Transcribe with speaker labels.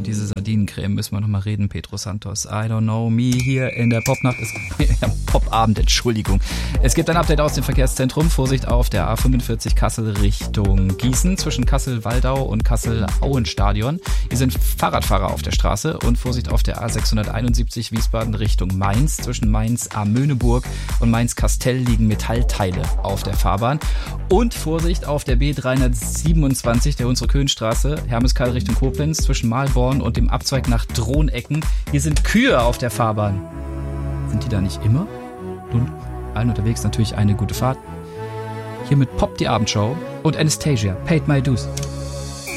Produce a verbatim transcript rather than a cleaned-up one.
Speaker 1: diese Sardinencreme müssen wir nochmal reden, Pedro Santos. I don't know me hier in der Popnacht. Ist Popabend, Entschuldigung. Es gibt ein Update aus dem Verkehrszentrum. Vorsicht auf der A fünfundvierzig Kassel Richtung Gießen zwischen Kassel-Waldau und Kassel-Auenstadion. Hier sind Fahrradfahrer auf der Straße und Vorsicht auf der A sechshunderteinundsiebzig Wiesbaden Richtung Mainz. Zwischen Mainz-Amöneburg und Mainz-Kastell liegen Metallteile auf der Fahrbahn. Und Vorsicht auf der B dreihundertsiebenundzwanzig der Hunsrück-Höhenstraße, Hermeskeil Richtung Koblenz zwischen Mahlborn und dem Abzweig nach Drohnecken. Hier sind Kühe auf der Fahrbahn. Sind die da nicht immer? Nun, allen unterwegs natürlich eine gute Fahrt. Hiermit poppt die Abendshow und Anastasia, Paid My Dues.